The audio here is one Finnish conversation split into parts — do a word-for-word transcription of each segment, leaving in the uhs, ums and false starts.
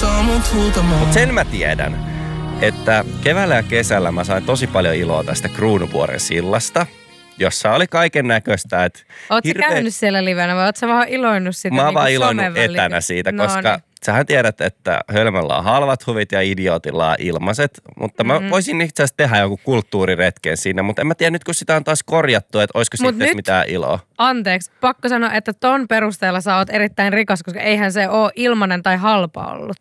Mut sen mä tiedän, että keväällä ja kesällä mä sain tosi paljon iloa tästä Kruunuvuoren sillasta, jossa oli kaiken näköistä. Ootko hirveä... käynyt siellä livenä vai ootko sä vaan iloinnut sitä? Mä oon niin vaan iloinnut etänä siitä, no, koska niin. Sähän tiedät, että Hölmöllä on halvat huvit ja Idiotilla on ilmaiset. Mutta mm-hmm. mä voisin itse asiassa tehdä joku kulttuuriretken siinä, mutta en mä tiedä nyt kun sitä on taas korjattu, että olisiko Mut sitten mitään iloa. Anteeksi, pakko sanoa, että ton perusteella sä oot erittäin rikas, koska eihän se ole ilmanen tai halpa ollut.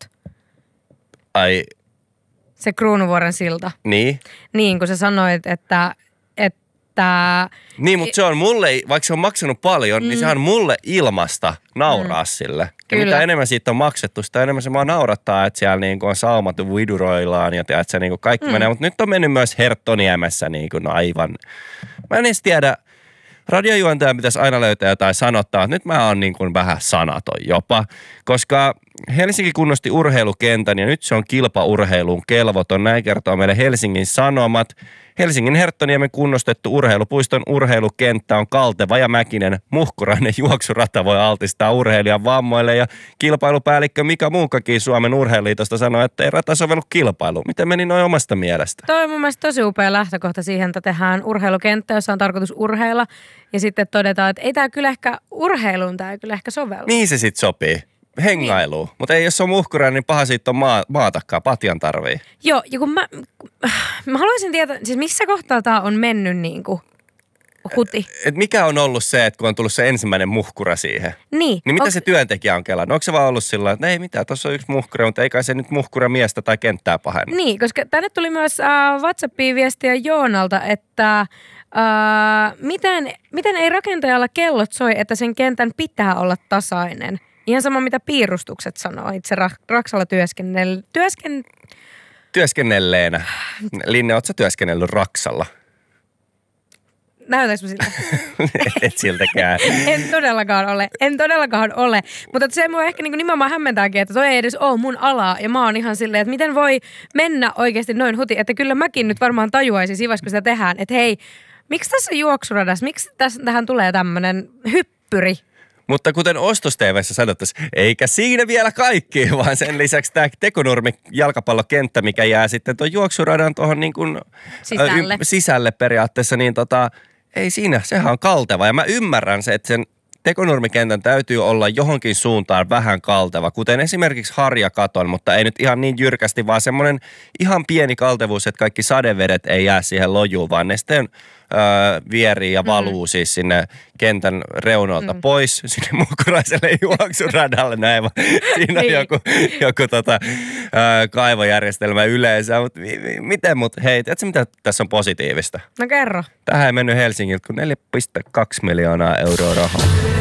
Ai... Se Kruunuvuoren silta. Niin? Niin, kun sä sanoit, että... että niin, mutta se on mulle, vaikka se on maksanut paljon, mm. niin se on mulle ilmasta nauraa mm. sille. Ja mitä enemmän siitä on maksettu, sitä enemmän se vaan naurattaa, että siellä niin on saumat viduroillaan ja että se niin kaikki mm. menee. Mutta nyt on mennyt myös Herttoniemessä niin kuin aivan. Mä en edes tiedä, radiojuontaja pitäisi aina löytää jotain sanottaa. Nyt mä oon niin kuin vähän sanaton jopa, koska Helsinki kunnosti urheilukentän ja nyt se on kilpaurheiluun kelvoton. Näin kertoo meille Helsingin Sanomat. Helsingin Herttoniemen kunnostettu urheilupuiston urheilukenttä on kalteva ja mäkinen. Muhkurainen juoksurata voi altistaa urheilijan vammoille ja kilpailupäällikkö Mika Muukkakin Suomen urheiluliitosta sanoi, että ei rata sovellu kilpailuun. Miten meni noin omasta mielestä? Toi on mun mielestä tosi upea lähtökohta siihen, että tehdään urheilukenttä, jossa on tarkoitus urheilla. Ja sitten todetaan, että ei tää kyllä ehkä urheiluun, tää ei kyllä ehkä sovellu. Niin se sit sopii. Hengailuun. Niin. Mutta ei jos on muhkurainen, niin paha siitä on maa, maatakaan. Patjan tarvii. Joo, ja kun mä, mä haluaisin tietää, siis missä kohtaa tää on mennyt niin kuin huti? Et, et mikä on ollut se, että kun on tullut se ensimmäinen muhkura siihen? Niin. Niin mitä Onks... se työntekijä on kelannut? Onko se vaan ollut sillä että ei mitään, tuossa on yksi muhkura, mutta ei kai se nyt muhkura miestä tai kenttää pahenna? Niin, koska tänne tuli myös äh, WhatsAppiin viestiä Joonalta, että äh, miten, miten ei rakentajalla kellot soi, että sen kentän pitää olla tasainen? Ihan sama, mitä piirustukset sanoo itse Raksalla työskennell... Työsken... Työskennelleenä. Linne, ootko sä työskennellyt Raksalla? Näytäks mä siltä? Et siltäkään. En todellakaan ole. En todellakaan ole. Mutta se mua ehkä niin nimenomaan hämmentääkin, että toi ei edes ole mun ala. Ja mä oon ihan silleen, että miten voi mennä oikeasti noin huti. Että kyllä mäkin nyt varmaan tajuaisin siinä, kun sitä tehdään. Että hei, miksi tässä juoksuradassa, miksi tässä, tähän tulee tämmönen hyppyri? Mutta kuten Ostos-T V:ssä sanottaisiin, eikä siinä vielä kaikki, vaan sen lisäksi tämä Tekonurmi jalkapallokenttä, mikä jää sitten tuon juoksuradan tuohon niin kuin sisälle. Ö, sisälle periaatteessa, niin tota, ei siinä, sehän on kalteva. Ja mä ymmärrän se, että sen Tekonurmikentän täytyy olla johonkin suuntaan vähän kalteva, kuten esimerkiksi harjakaton, mutta ei nyt ihan niin jyrkästi, vaan semmoinen ihan pieni kaltevuus, että kaikki sadevedet ei jää siihen lojuun, vaan ne sitten öö, vierii ja valuu mm. siis sinne kentän reunoilta mm. pois, sinne muhkuraiselle juoksuradalle, näin vaan. Siinä on joku, joku tota, öö, kaivojärjestelmä yleensä, mutta miten, mutta hei, tiedätkö mitä tässä on positiivista? No kerro. Tähän ei mennyt Helsingiltä kuin neljä pilkku kaksi miljoonaa euroa rahaa.